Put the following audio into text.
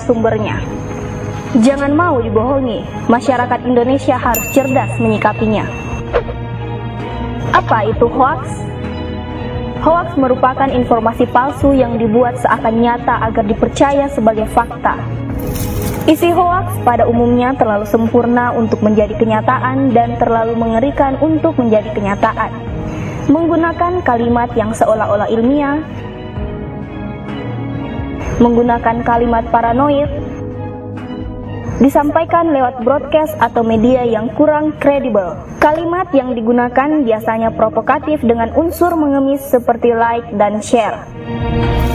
sumbernya. Jangan mau dibohongi, masyarakat Indonesia harus cerdas menyikapinya. Apa itu hoaks? Hoaks merupakan informasi palsu yang dibuat seakan nyata agar dipercaya sebagai fakta. Isi hoaks pada umumnya terlalu sempurna untuk menjadi kenyataan dan terlalu mengerikan untuk menjadi kenyataan. Menggunakan kalimat yang seolah-olah ilmiah, menggunakan kalimat paranoid, disampaikan lewat broadcast atau media yang kurang kredibel. Kalimat yang digunakan biasanya provokatif dengan unsur mengemis seperti like dan share.